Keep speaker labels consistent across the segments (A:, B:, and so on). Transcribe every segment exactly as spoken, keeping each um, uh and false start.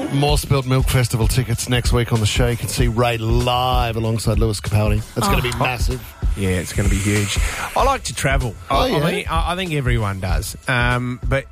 A: More Spilt Milk Festival tickets next week on the show. You can see Ray live alongside Lewis Capaldi. That's oh. going to be massive.
B: Yeah, it's going to be huge. I like to travel.
A: Oh,
B: I,
A: yeah?
B: I, mean, I, I think everyone does. Um, but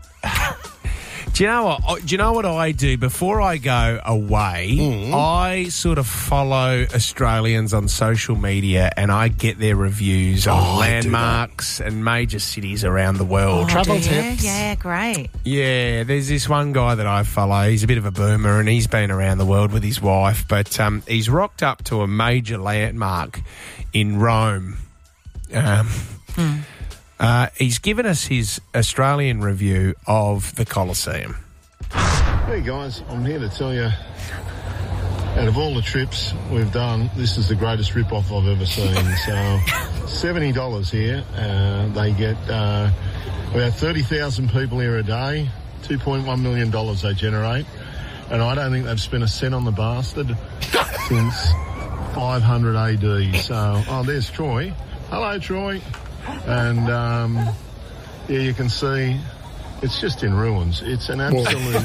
B: do you know what? Do you know what I do before I go away? Mm. I sort of follow Australians on social media, and I get their reviews on
A: oh,
B: landmarks and major cities around the world.
C: Oh,
A: Travel
C: yeah,
A: tips.
C: Yeah, great.
B: Yeah, there's this one guy that I follow. He's a bit of a boomer, and he's been around the world with his wife. But um, he's rocked up to a major landmark in Rome. Um,
C: hmm.
B: uh, he's given us his Australian review of the Colosseum.
D: Hey guys, I'm here to tell you, out of all the trips we've done, this is the greatest rip-off I've ever seen. So, seventy dollars here. Uh, they get uh, about thirty thousand people here a day, two point one million dollars they generate. And I don't think they've spent a cent on the bastard since five hundred A D. So, oh, there's Troy. Hello, Troy. And, um, yeah, you can see it's just in ruins. It's an absolute...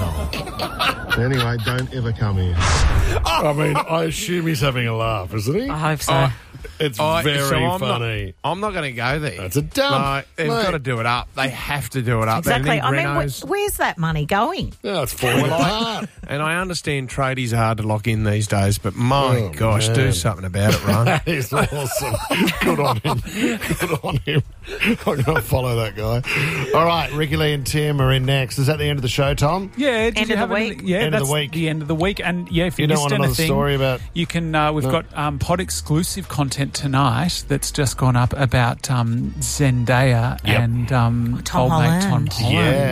D: oh. Anyway, don't ever come here.
A: I mean, I assume he's having a laugh, isn't he?
C: I hope so.
B: Oh,
A: It's
B: I-
A: very
B: so I'm
A: funny.
B: Not, I'm not going to go there.
A: That's a dump,
B: No, they've
A: mate.
B: got to do it up. They have to do it up.
C: Exactly.
B: They
C: I
B: need
C: mean,
B: renos.
C: wh- where's that money going?
A: Yeah, it's falling apart.
B: And I understand tradies are hard to lock in these days, but my
A: Oh,
B: gosh,
A: man.
B: do something about it, Ron.
A: That is awesome. Good on him. Good on him. I'm going to follow that guy. All right, Ricky Lee and Tim are in next. Is that the end of the show, Tom?
E: Yeah, did
C: End
E: you
C: of
E: have
C: the
E: anything-
C: week.
E: Yeah,
A: End of
E: that's
A: the week.
E: the end of the week. And yeah, if you,
A: You don't
E: missed
A: want another
E: anything,
A: story about-
E: you can. Uh, we've
A: No.
E: got um, pod exclusive content tonight that's just gone up about um, Zendaya
A: Yep.
E: and um,
C: Tom
E: old mate Tom
C: Holland.
E: Holland.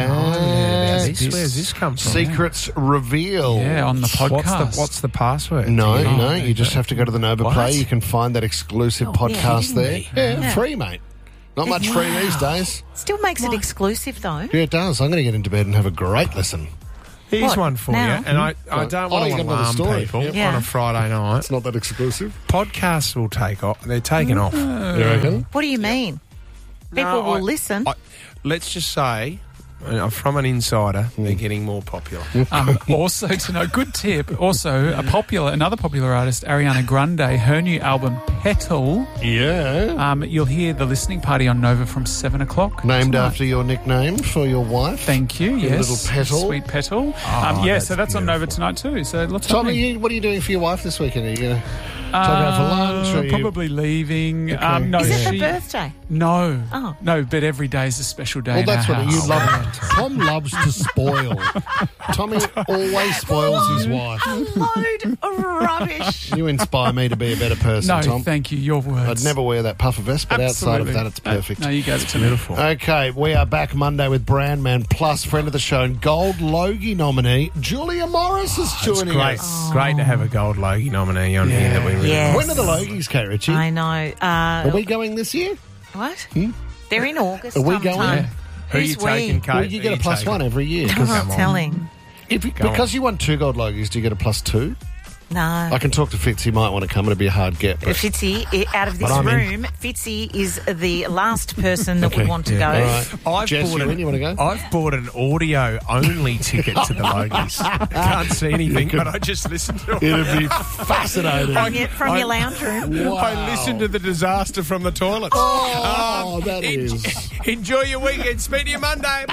A: Yeah.
B: Where's this, where's this come from?
A: Secrets revealed.
E: Yeah, on the podcast.
B: What's the, what's the password?
A: No,
B: Do you know?
A: no, you just have to go to the Nova
B: What?
A: Play. You can find that exclusive
C: Oh,
A: podcast
C: yeah.
A: there. Yeah,
C: Yeah.
A: free, mate. Not much free
C: Wow.
A: these days.
C: Still makes it exclusive, though.
A: Yeah, it does. I'm going to get into bed and have a great listen.
B: Here's
C: What?
B: one for
C: Now?
B: you, and I, I don't
A: Oh,
B: want
A: you
B: to
A: got another
B: alarm
A: story.
B: people
A: Yep.
C: Yeah.
B: on a Friday night.
A: It's not that exclusive.
B: Podcasts will take off. They're taking off.
A: You reckon?
C: What do you mean? People
B: No,
C: will
B: I-
C: listen.
B: I, let's just say, uh, from an insider, they're getting more popular.
E: Um, also, to know, good tip. Also, a popular, another popular artist, Ariana Grande, her new album Petal.
A: Yeah.
E: Um, you'll hear the listening party on Nova from seven o'clock.
A: Named
E: tonight.
A: after your nickname for your wife.
E: Thank you.
A: Your
E: Yes,
A: little Petal.
E: sweet Petal.
B: Oh,
E: um, yeah,
B: that's
E: so that's on Nova
B: beautiful.
E: tonight too. So lots
A: Tom, are
E: happening.
A: you, what are you doing for your wife this weekend? Are you going to take her out for lunch? Or
E: Uh,
A: are you-
E: probably leaving. Um, no,
C: Is it
E: she,
C: her birthday?
E: No.
C: Oh.
E: No, but every day is a special day.
A: Well,
E: in
A: that's
E: our
A: what
E: house.
A: you love. Tom loves to spoil. Tommy always spoils his wife.
C: A load of rubbish.
A: You inspire me to be a better person,
E: No,
A: Tom.
E: thank you. Your words.
A: I'd never wear that puffer vest, but outside of
E: Absolutely.
A: that, it's perfect.
E: No, you guys are to beautiful.
A: Okay, we are back Monday with Brandman Plus, friend of the show and Gold Logie nominee, Julia Morris is
B: It's
A: joining
B: great.
A: us.
B: Great to have a gold Logie nominee on here that we really
C: Yes.
A: When are the Logies, Kate Ritchie?
C: I know. Uh,
A: Are we going this year?
C: what? They're in August.
A: Are we going?
C: sometime.
A: Yeah.
B: Who are you
C: Who's
B: taking,
C: we?
B: Kate?
A: Well, you
B: Who
A: get
B: are
A: a plus
B: taking?
A: one every year.
C: I'm
A: 'cause
C: not
B: Come on.
C: telling.
A: if you,
B: Go
A: because
B: on.
A: you won two gold Logies, do you get a plus two?
C: No.
A: I can talk to Fitz. He might want to come. It'll be a hard get. But
C: Fitzy, i- out of this
A: But I'm in.
C: room, Fitzy is the last person that
A: Okay.
C: would want to
B: Yeah.
C: go.
A: all right.
B: I've
A: Jess,
B: bought
A: you
B: an-
A: in? You want to go?
B: I've bought an audio-only ticket to the Logies. I can't see anything, but I just listen to it.
A: It'd be fascinating.
C: From your, from
B: I-
C: your lounge room.
A: Wow.
B: I listen to the disaster from the toilets.
A: Oh, that
B: en-
A: is.
B: Enjoy your weekend. Speak to you Monday.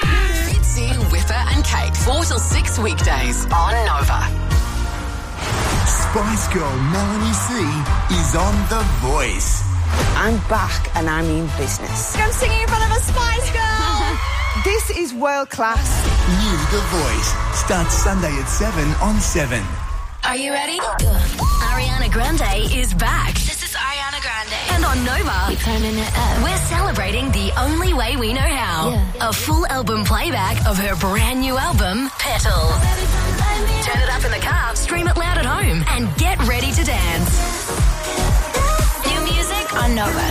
F: Fitzy, Whipper and Kate. four till six weekdays on Nova.
G: Spice Girl Melanie C is on The Voice.
H: I'm back and I mean business.
I: I'm singing in front of a Spice Girl.
H: This is world class.
G: New The Voice starts Sunday at seven on seven.
F: Are you ready? Ariana Grande is back. This is Ariana Grande. And on Nova, we're celebrating the only way we know how. A full album playback of her brand new album, Petal. Turn it up in the car, stream it loud at home, and get ready to dance. New music on Nova.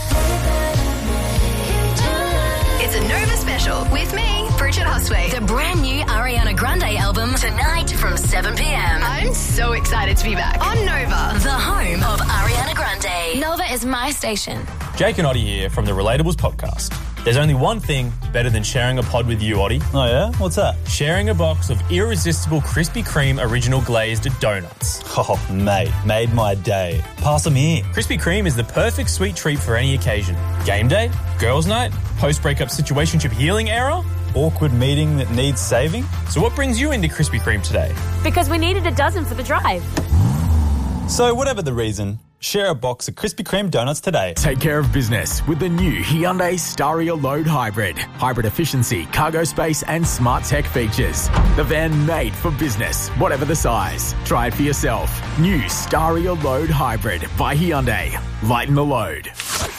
F: It's a Nova special with me, Bridget Hosway. The brand new Ariana Grande album tonight from seven p.m. I'm so excited to be back on Nova, the home of Ariana Grande.
I: Nova is my station.
J: Jake and Oddie here from the Relatables podcast. There's only one thing better than sharing a pod with you, Oddie.
K: Oh, yeah? What's that?
J: Sharing a box of irresistible Krispy Kreme original glazed donuts.
K: Oh, mate, made my day. Pass them here.
J: Krispy Kreme is the perfect sweet treat for any occasion. Game day, girls' night, post-breakup situationship healing era,
K: awkward meeting that needs saving.
J: So what brings you into Krispy Kreme today?
L: Because we needed a dozen for the drive.
K: So whatever the reason, share a box of Krispy Kreme donuts today.
M: Take care of business with the new Hyundai Staria Load Hybrid. Hybrid efficiency, cargo space and smart tech features. The van made for business, whatever the size. Try it for yourself. New Staria Load Hybrid by Hyundai. Lighten the load.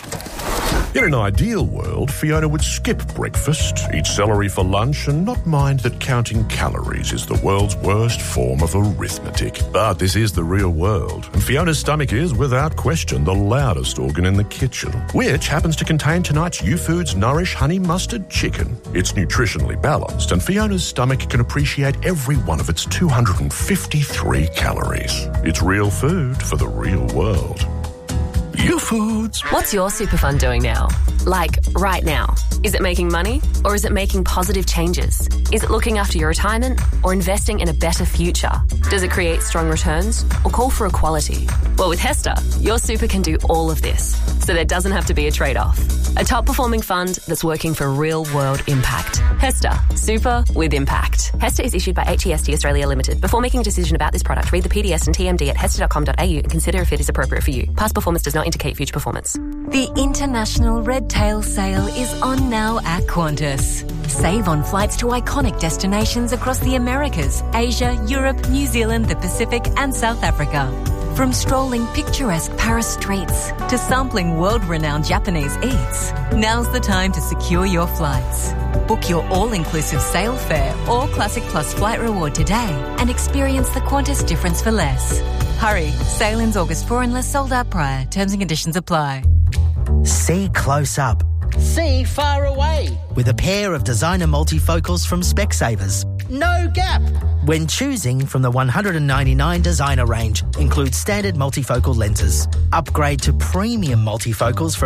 N: In an ideal world, Fiona would skip breakfast, eat celery for lunch, and not mind that counting calories is the world's worst form of arithmetic. But this is the real world, and Fiona's stomach is, without question, the loudest organ in the kitchen, which happens to contain tonight's U-Foods Nourish Honey Mustard Chicken. It's nutritionally balanced, and Fiona's stomach can appreciate every one of its two hundred fifty-three calories. It's real food for the real world. U-Foods.
O: What's your super fund doing now? Like, right now? Is it making money or is it making positive changes? Is it looking after your retirement or investing in a better future? Does it create strong returns or call for equality? Well, with Hester, your super can do all of this, so there doesn't have to be a trade-off. A top-performing fund that's working for real-world impact. Hester, super with impact. Hester is issued by H E S T Australia Limited. Before making a decision about this product, read the P D S and T M D at hester dot com dot a u and consider if it is appropriate for you. Past performance does not indicate future performance.
P: The International Red Tail Sale is on now at Qantas. Save on flights to iconic destinations across the Americas, Asia, Europe, New Zealand, the Pacific and South Africa. From strolling picturesque Paris streets to sampling world-renowned Japanese eats, now's the time to secure your flights. Book your all-inclusive sale fare or Classic Plus flight reward today and experience the Qantas difference for less. Hurry, sail ins August fourth unless sold out prior. Terms and conditions apply.
Q: See close up.
R: See far away.
Q: With a pair of designer multifocals from Specsavers.
R: No gap.
Q: When choosing from the one hundred ninety-nine designer range, includes standard multifocal lenses. Upgrade to premium multifocals for